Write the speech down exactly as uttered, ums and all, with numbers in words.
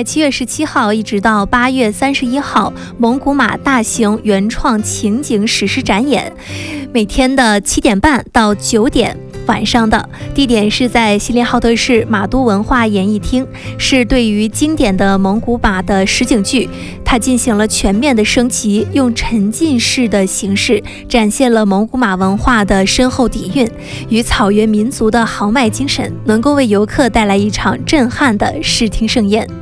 在七月十七号一直到八月三十一号，蒙古马大型原创情景史诗展演，每天的七点半到九点。晚上的地点是在锡林浩特市马都文化演艺厅，是对于经典的蒙古马的实景剧，它进行了全面的升级，用沉浸式的形式展现了蒙古马文化的深厚底蕴与草原民族的豪迈精神，能够为游客带来一场震撼的视听盛宴。